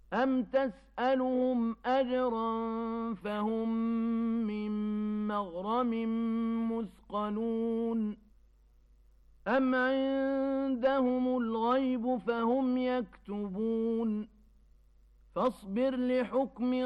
أَمْ تَسْأَلُهُمْ أَجْرًا فَهُم مِّن مَّغْرَمٍ مُّثْقَلُونَ أَمْ عِندَهُمُ الْغَيْبُ فَهُمْ يَكْتُبُونَ فاصبر لحكم